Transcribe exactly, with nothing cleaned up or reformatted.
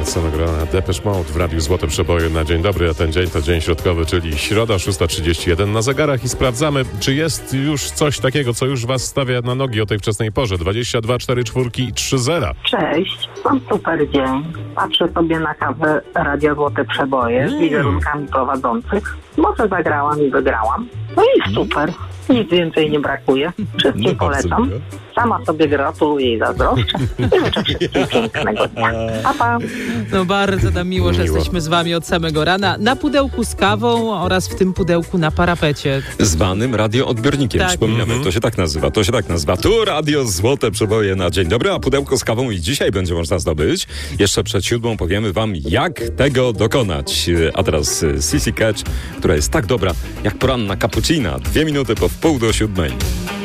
od samego rana Depeche Mode w Radiu Złote Przeboje na dzień dobry, a ten dzień to dzień środkowy, czyli środa szósta trzydzieści jeden na zegarach i sprawdzamy, czy jest już coś takiego, co już was stawia na nogi o tej wczesnej porze. dwadzieścia dwa, cztery czwórki i trzy zera. Cześć, mam super dzień. Patrzę sobie na kawę Radio Złote Przeboje Mm. z wizerunkami prowadzących. Może zagrałam i wygrałam. No i super. Nic więcej nie brakuje. Wszystkim No, polecam. bardzo miło. Sama sobie gratuluję i zazdroszczę. I życzę wszystkim pięknego dnia. Pa, pa. No bardzo nam miło, że Miło. jesteśmy z wami od samego rana. Na pudełku z kawą oraz w tym pudełku na parapecie. Zwanym radioodbiornikiem. Tak. Przypominamy, Mhm. to się tak nazywa, to się tak nazywa. Tu Radio Złote Przeboje na dzień dobry, a pudełko z kawą i dzisiaj będzie można zdobyć. Jeszcze przed siódmą powiemy wam, jak tego dokonać. A teraz Sissy Catch, która jest tak dobra jak poranna cappuccina. Dwie minuty po wpół do siódmej.